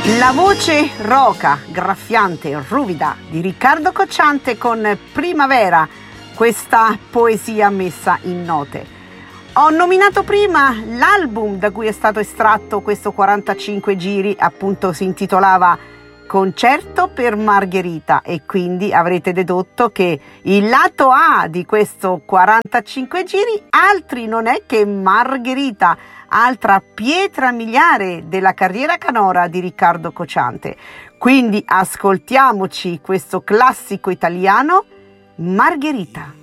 La voce roca, graffiante, ruvida di Riccardo Cocciante con Primavera, questa poesia messa in note. Ho nominato prima l'album da cui è stato estratto questo 45 giri, appunto si intitolava Concerto per Margherita, e quindi avrete dedotto che il lato A di questo 45 giri altri non è che Margherita, altra pietra miliare della carriera canora di Riccardo Cocciante. Quindi ascoltiamoci questo classico italiano, Margherita.